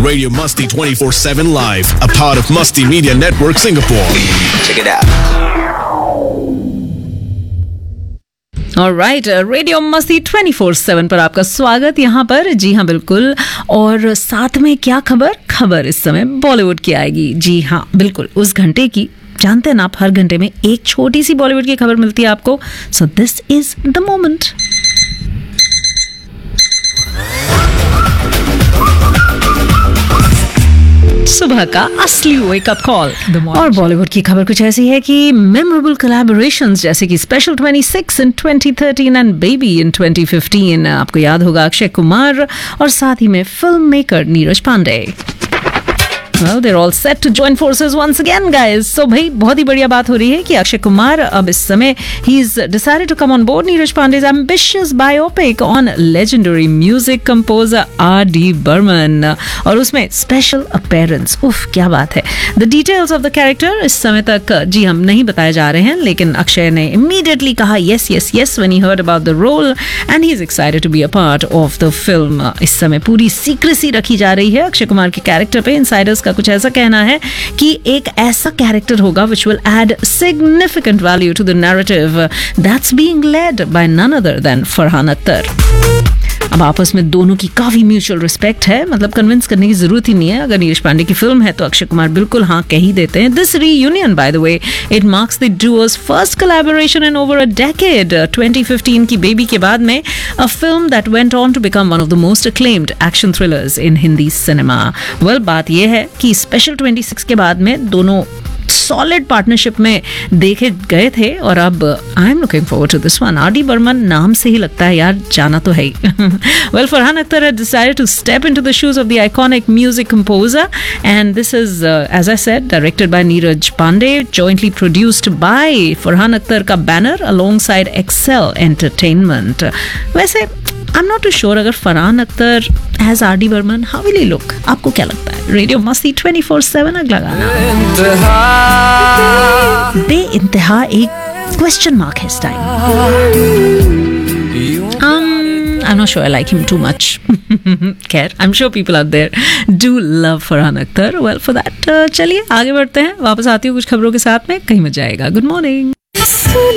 Radio Musty 24/7 Live, a part of Musty Media Network Singapore. Check it out. Alright, radio मस्ती 24/7 पर आपका स्वागत यहाँ पर। जी हाँ, बिल्कुल। और साथ में क्या खबर इस समय बॉलीवुड की आएगी। जी हाँ, बिल्कुल उस घंटे की। जानते हैं ना आप, हर घंटे में एक छोटी सी बॉलीवुड की खबर मिलती है आपको। So this is the moment. सुबह का असली वेकअप कॉल। और बॉलीवुड की खबर कुछ ऐसी है कि मेमोरेबल कोलैबोरेशंस जैसे कि special 26 in 2013 and baby in 2015, आपको याद होगा अक्षय कुमार और साथ ही में film maker Neeraj Pandey. Well, they're all set to join forces once again, guys. So, भाई बहुत ही बढ़िया बात हो रही है कि अक्षय कुमार अब इस समय he's decided to come on board Neeraj पांडे's ambitious biopic on legendary music composer R.D. Burman, और उसमें special appearance। उफ, क्या बात है। The details of the character इस समय तक जी हम नहीं बताए जा रहे हैं, लेकिन अक्षय ने immediately कहा yes when he heard about the role and he's excited to be a part of the film। इस समय पूरी सीक्रेसी रखी जा रही है अक्षय कुमार के कैरेक्टर पे। इनसाइडर्स का कुछ ऐसा कहना है कि एक ऐसा कैरेक्टर होगा which will add significant value to the narrative that's being led by none other than Farhan Akhtar. अब आपस में दोनों की काफी म्यूचुअल रिस्पेक्ट है, मतलब कन्विंस करने की जरूरत ही नहीं है। अगर नीरज पांडे की फिल्म है तो अक्षय कुमार बिल्कुल हाँ कह ही देते हैं। This reunion by the way it marks the डुओ's first collaboration in over a decade. 2015 की बेबी के बाद में a film that went on to become one of the most acclaimed action thrillers in Hindi cinema. Well, बात यह है कि special 26 के बाद में दोनों सॉलिड पार्टनरशिप में देखे गए थे और अब I am looking forward to this one. R.D. Burman नाम से ही लगता है यार, जाना तो है ही। Well, Farhan Akhtar had decided to step into the shoes of the iconic music composer and this is as I said directed by Neeraj Pandey, jointly produced by Farhan Akhtar का banner alongside Excel Entertainment। वैसे I'm not too sure अगर Farhan Akhtar as R.D. Burman how will he look? आपको क्या लगता है? Radio मस्ती 24/7 अगला गाना बेइंतहा एक क्वेश्चन मार्क है इस time. I'm not sure I like him too much. खैर, I'm sure people out there do love Farhan Akhtar. Well, for that चलिए आगे बढ़ते हैं। वापस आती हूँ कुछ खबरों के साथ में, कहीं मत जाएगा। Good morning.